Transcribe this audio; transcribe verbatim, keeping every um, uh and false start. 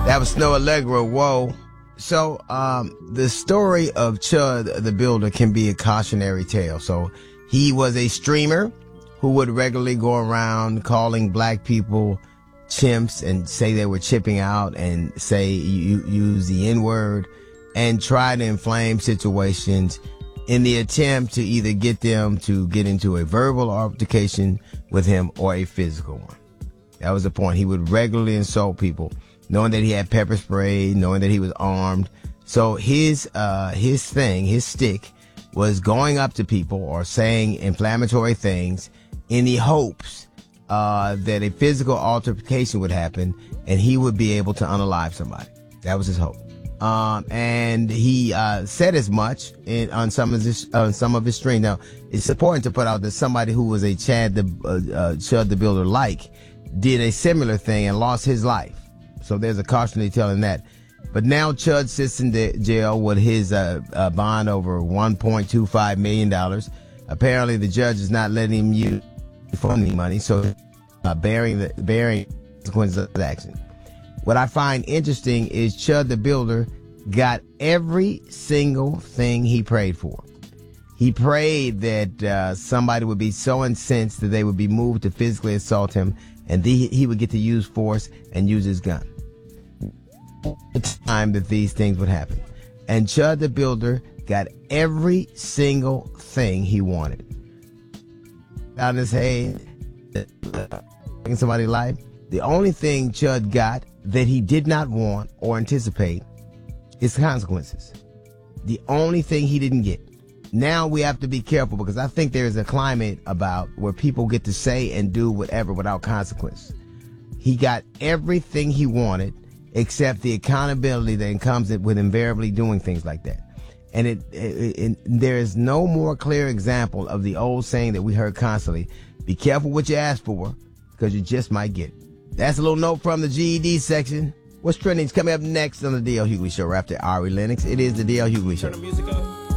That was Snow Allegra, Whoa. So, um, the story of Chud the Builder can be a cautionary tale. So, he was a streamer who would regularly go around calling black people chimps and say they were chipping out and say, you, use the N-word and try to inflame situations in the attempt to either get them to get into a verbal altercation with him or a physical one. That was the point. He would regularly insult people, knowing that he had pepper spray, knowing that he was armed. So his, uh, his thing, his stick was going up to people or saying inflammatory things in the hopes, uh, that a physical altercation would happen and he would be able to unalive somebody. That was his hope. Um, and he, uh, said as much in, on some of his, on some of his stream. Now, it's important to put out that somebody who was a Chad the, uh, uh, Chud the Builder like did a similar thing and lost his life. So there's a cautionary tale in that. But now Chud sits in the jail with his uh, uh, bond over one point two five million dollars. Apparently, the judge is not letting him use funding money, so uh, bearing the bearing consequences of his action. What I find interesting is Chud the Builder got every single thing he prayed for. He prayed that uh, somebody would be so incensed that they would be moved to physically assault him, and the, he would get to use force and use his gun. It's time that these things would happen. And Chud the Builder got every single thing he wanted. On his head, taking somebody's life. The only thing Chud got that he did not want or anticipate is consequences. The only thing he didn't get. Now we have to be careful, because I think there's a climate about where people get to say and do whatever without consequence. He got everything he wanted except the accountability that comes with invariably doing things like that. And it, it, it there is no more clear example of the old saying that we heard constantly: be careful what you ask for, because you just might get it. That's a little note from the G E D section. What's trending is coming up next on the D L Hughley Show. After Ari Lennox, it is the D L Hughley Show.